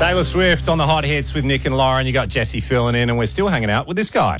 Taylor Swift on the Hot Hits with Nick and Lauren. You got Jesse filling in, and we're still hanging out with this guy.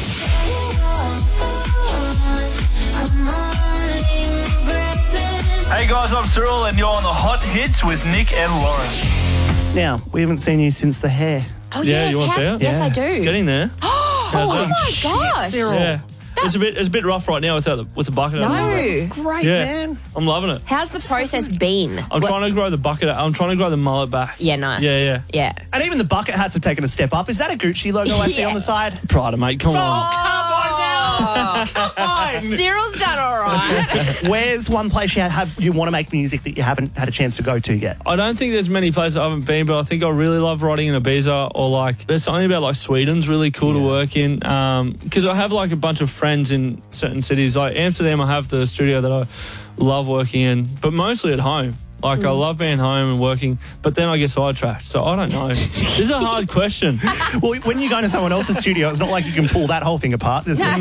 Hey guys, I'm Cyril and you're on the Hot Hits with Nick and Lauren. Now, we haven't seen you since the hair. Oh, Yeah, yes, you want to see it? Yes, I do. It's getting there. Oh my gosh. Cyril. Yeah. It's a bit rough right now with the bucket. No. It's great, Yeah. man. I'm loving it. How's the process been? I'm trying to grow the bucket. I'm trying to grow the mullet back. Yeah, nice. Yeah. Yeah. And even the bucket hats have taken a step up. Is that a Gucci logo I see Yeah. on the side? Prada, mate. Come on. Come on now. Come on. Cyril's done all right. Where's one place you want to make music that you haven't had a chance to go to yet? I don't think there's many places I haven't been, but I think I really love writing in Ibiza or like there's something about like Sweden's really cool to work in because I have like a bunch of friends in certain cities. Like Amsterdam, I have the studio that I love working in, but mostly at home. Like, I love being home and working, but then I get sidetracked. So, I don't know. This is a hard question. Well, when you go into someone else's studio, it's not like you can pull that whole thing apart. Is it?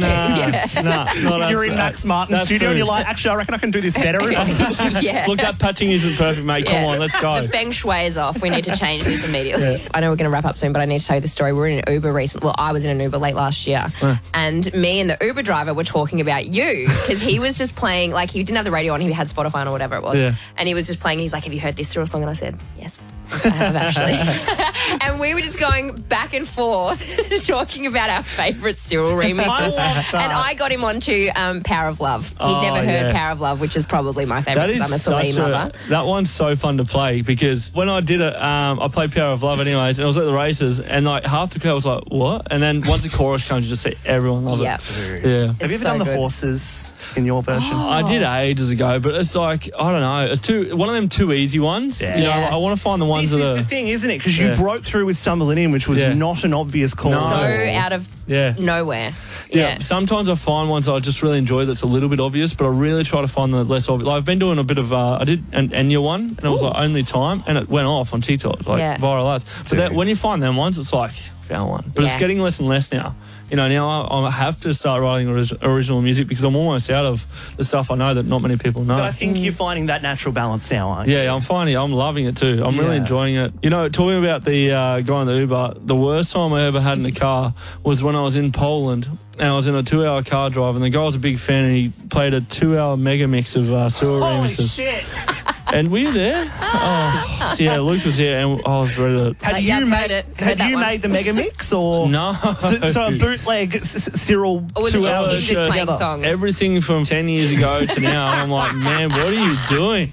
You're in Max Martin's studio and you're like, actually, I reckon I can do this better. Yeah. Look, that patching isn't perfect, mate. Come on, let's go. The feng shui is off. We need to change this immediately. I know we're going to wrap up soon, but I need to tell you the story. We were in an Uber recently. Well, I was in an Uber late last year. And me and the Uber driver were talking about you because he was just playing, like, he didn't have the radio on. He had Spotify on or whatever it was. Yeah. And he was just playing. He's like, have you heard this Cyril song? And I said, yes. I have actually. And we were just going back and forth talking about our favourite Cyril remixes. And I got him onto Power of Love. He'd never heard Power of Love, which is probably my favourite because I'm a Celine lover. That one's so fun to play because when I did it, I played Power of Love anyways, and I was at the races, and like half the crowd was like, what? And then once the chorus comes, you just see everyone love it. Yeah. Have you ever done the horses in your version? I did ages ago, but it's like, I don't know. It's one of them too easy ones. Yeah. You know, I want to find the ones This that is are... the thing, isn't it? Because you broke through with Stumbling In, which was not an obvious call. So out of nowhere. Yeah. Sometimes I find ones I just really enjoy that's a little bit obvious, but I really try to find the less obvious. Like I've been doing a bit of, I did an Enya one, and it was like Only Time, and it went off on TikTok, like viral ads. But when you find them ones, it's like, found one. But it's getting less and less now. You know, now I have to start writing original music because I'm almost out of the stuff I know that not many people know. But I think you're finding that natural balance now, aren't you? Yeah, I'm loving it too. I'm really enjoying it. You know, talking about the guy on the Uber, the worst time I ever had in a car was when I was in Poland and I was in a 2-hour car drive, and the guy was a big fan and he played a 2-hour mega mix of Cyril remixes. Holy shit! And were you there? Oh, so yeah, Luke was here, and I was ready to... Had you made the mega mix, or no? So a bootleg Cyril 2 hours just playing songs? Everything from 10 years ago to now. I'm like, man, what are you doing?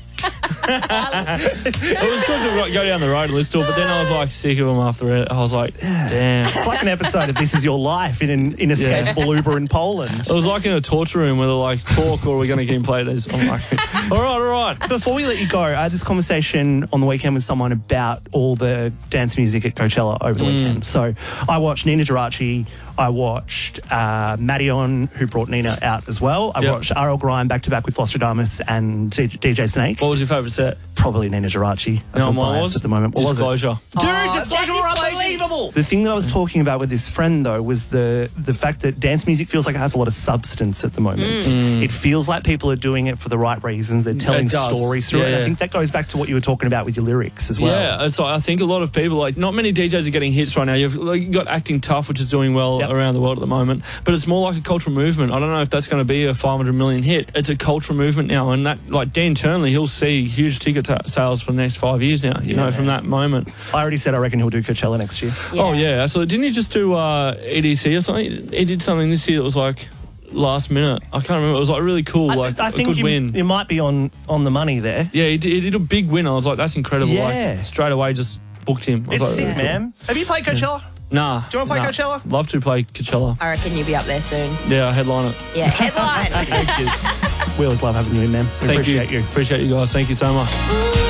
It was good to go down the road and listen to it, but then I was like sick of them after it. I was like, damn. It's like an episode of This Is Your Life in an inescapable Uber in Poland. It was like in a torture room where they're like, talk or we're going to keep playing this. I'm like, all right. Before we let you go, I had this conversation on the weekend with someone about all the dance music at Coachella over the weekend. So I watched Nina Geraci. I watched Madion, who brought Nina out as well. I watched R.L. Grime back-to-back with Flosstradamus and DJ Snake. What was your favourite set? Probably Nina Geraci. No, mine was at the moment. What Disclosure. was it? Dude, Disclosure were unbelievable. The thing that I was talking about with this friend, though, was the fact that dance music feels like it has a lot of substance at the moment. It feels like people are doing it for the right reasons. They're telling stories through it. I think that goes back to what you were talking about with your lyrics as well. Yeah, it's like, I think a lot of people, like, not many DJs are getting hits right now. You've got Acting Tough, which is doing well around the world at the moment, but it's more like a cultural movement. I don't know if that's going to be a 500 million hit. It's a cultural movement now, and that, like, Dan Turnley, he'll see huge ticket sales for the next 5 years now, you know, from that moment. I already said I reckon he'll do Coachella next year. Oh, yeah, absolutely. Didn't he just do EDC or something? He did something this year that was like last minute. I can't remember. It was like really cool, I think a good win. You might be on the money there. Yeah, he did a big win. I was like, that's incredible. Yeah. Like, straight away just booked him. It's sick, man. Have you played Coachella? Nah. Do you want to play Coachella? Love to play Coachella. I reckon you'll be up there soon. Yeah, headline it. Yeah, headline. Thank you. We always love having you in, man. We appreciate you. Appreciate you guys. Thank you so much.